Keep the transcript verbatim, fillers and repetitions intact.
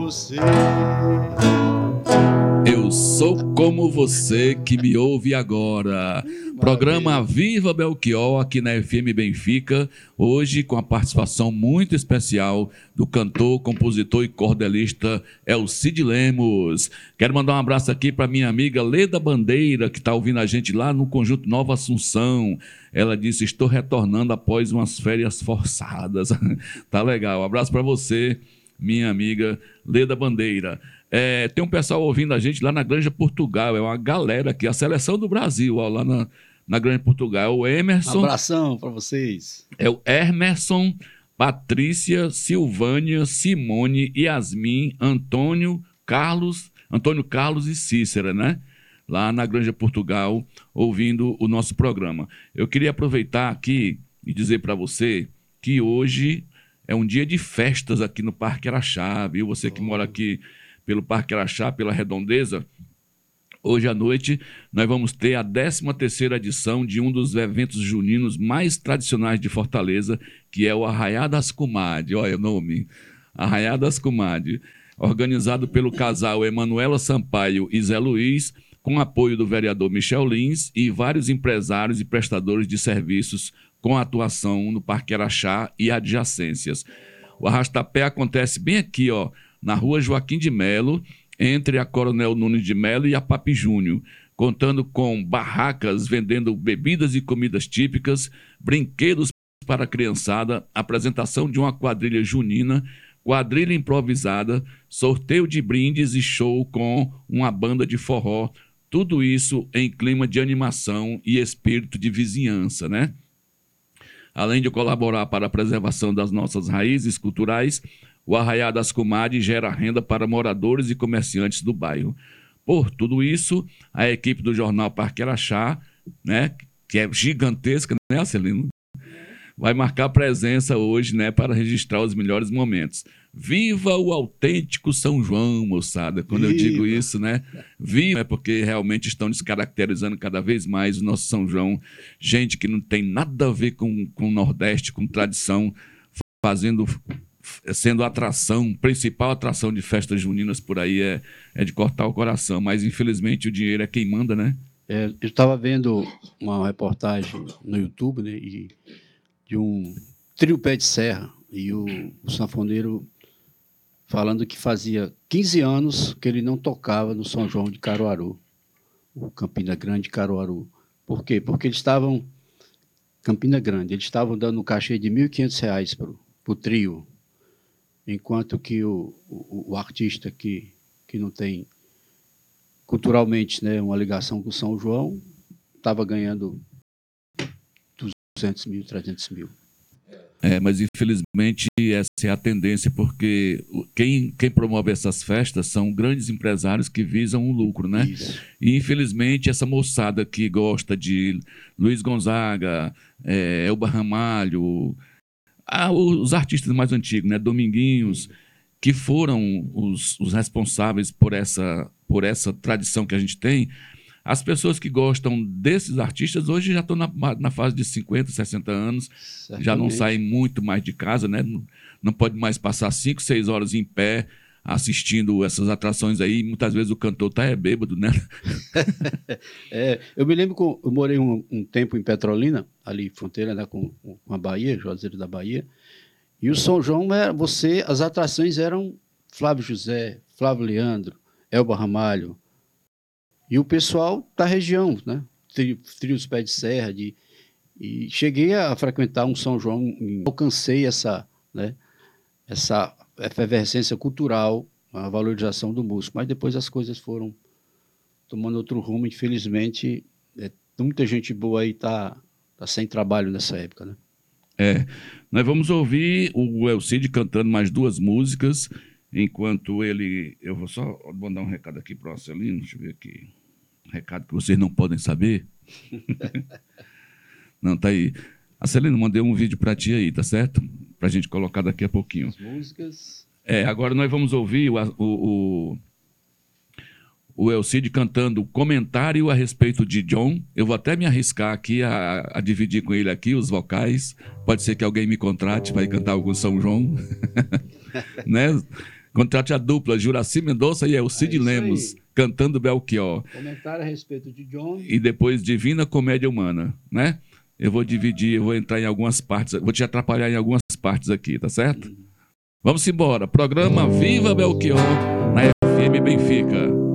você. Eu sou como você que me ouve agora. Programa Viva Belchior aqui na F M Benfica, hoje com a participação muito especial do cantor, compositor e cordelista Elcide Lemos. Quero mandar um abraço aqui para minha amiga Leda Bandeira, que está ouvindo a gente lá no Conjunto Nova Assunção. Ela disse: estou retornando após umas férias forçadas. Tá legal, um abraço para você, minha amiga Leda Bandeira. É, tem um pessoal ouvindo a gente lá na Granja Portugal, é uma galera aqui, a seleção do Brasil, ó, lá na, na Granja Portugal. O Emerson. Um abração para vocês. É o Emerson, Patrícia, Silvânia, Simone, Yasmin, Antônio, Carlos, Antônio Carlos e Cícera, né? Lá na Granja Portugal, ouvindo o nosso programa. Eu queria aproveitar aqui e dizer para você que hoje é um dia de festas aqui no Parque Araxá, viu? Você que mora aqui pelo Parque Araxá, pela Redondeza, hoje à noite nós vamos ter a décima terceira edição de um dos eventos juninos mais tradicionais de Fortaleza, que é o Arraiá das Comadres. Olha o nome, Arraiá das Comadres, organizado pelo casal Emanuela Sampaio e Zé Luiz, com apoio do vereador Michel Lins e vários empresários e prestadores de serviços com atuação no Parque Araxá e adjacências. O arrastapé acontece bem aqui, ó, na rua Joaquim de Melo, entre a Coronel Nunes de Melo e a Papi Júnior, contando com barracas vendendo bebidas e comidas típicas, brinquedos para a criançada, apresentação de uma quadrilha junina, quadrilha improvisada, sorteio de brindes e show com uma banda de forró, tudo isso em clima de animação e espírito de vizinhança, né? Além de colaborar para a preservação das nossas raízes culturais, o Arraiá das Comadres gera renda para moradores e comerciantes do bairro. Por tudo isso, a equipe do jornal Parque Araxá, né, que é gigantesca, né, Celino? Vai marcar presença hoje, né, para registrar os melhores momentos. Viva o autêntico São João, moçada. Quando Viva. Eu digo isso, né? Viva é porque realmente estão descaracterizando cada vez mais o nosso São João. Gente que não tem nada a ver com, com o Nordeste, com tradição, fazendo... sendo a atração, principal atração de festas juninas por aí é, é de cortar o coração, mas infelizmente o dinheiro é quem manda, né? É, eu estava vendo uma reportagem no YouTube, né, e, de um trio pé de serra, e o, o sanfoneiro falando que fazia quinze anos que ele não tocava no São João de Caruaru, o Campina Grande Caruaru. Por quê? Porque eles estavam, Campina Grande, eles estavam dando um cachê de mil e quinhentos reais para o trio, enquanto que o, o, o artista que, que não tem culturalmente, né, uma ligação com São João estava ganhando duzentos mil, trezentos mil. É, mas infelizmente essa é a tendência, porque quem, quem promove essas festas são grandes empresários que visam o lucro, né? Isso. E infelizmente essa moçada que gosta de Luiz Gonzaga, é, Elba Ramalho, Ah, os artistas mais antigos, né? Dominguinhos, que foram os, os responsáveis por essa, por essa tradição que a gente tem. As pessoas que gostam desses artistas hoje já estão na, na fase de cinquenta, sessenta anos, certamente. Já não saem muito mais de casa, né? Não, não pode mais passar cinco, seis horas em pé assistindo essas atrações aí. Muitas vezes o cantor tá é bêbado, né? É, eu me lembro que eu morei um, um tempo em Petrolina, ali fronteira, né, com, com a Bahia, Juazeiro da Bahia, e o São João, era, você, as atrações eram Flávio José, Flávio Leandro, Elba Ramalho, e o pessoal da região, né? Tri, trios pé de serra, de, e cheguei a frequentar um São João, e alcancei essa, né, essa efervescência cultural, a valorização do músico, mas depois as coisas foram tomando outro rumo, infelizmente, é, muita gente boa aí está tá sem trabalho nessa época, né? É, nós vamos ouvir o Elcide cantando mais duas músicas, enquanto ele... Eu vou só mandar um recado aqui para o Celino, deixa eu ver aqui, um recado que vocês não podem saber. Não, tá aí. Celino, mandei um vídeo para ti aí, tá certo? Para a gente colocar daqui a pouquinho. As músicas... É, agora nós vamos ouvir o... o, o o Elcide cantando comentário a respeito de John. Eu vou até me arriscar aqui a, a dividir com ele aqui os vocais. Pode ser que alguém me contrate para cantar algum São João. Né? Contrate a dupla Juraci Mendonça e Elcide É isso Lemos, aí. cantando Belchior. Comentário a respeito de John. E depois Divina Comédia Humana, né? Eu vou dividir, eu vou entrar em algumas partes, vou te atrapalhar em algumas partes aqui, tá certo? Vamos embora. Programa Viva Belchior na F M Benfica.